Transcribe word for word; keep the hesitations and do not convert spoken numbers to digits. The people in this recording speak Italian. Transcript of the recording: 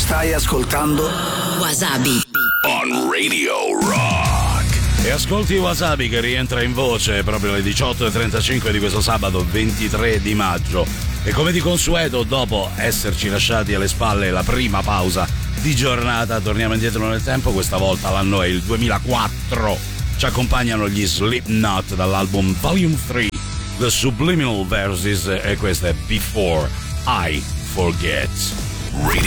Stai ascoltando Wasabi on Radio Rock. E ascolti Wasabi che rientra in voce proprio alle diciotto e trentacinque di questo sabato ventitré di maggio. E come di consueto, dopo esserci lasciati alle spalle la prima pausa di giornata, torniamo indietro nel tempo. Questa volta l'anno è il duemilaquattro. Ci accompagnano gli Slipknot dall'album Volume tre, The Subliminal Verses, e questa è Before I Forget. Radio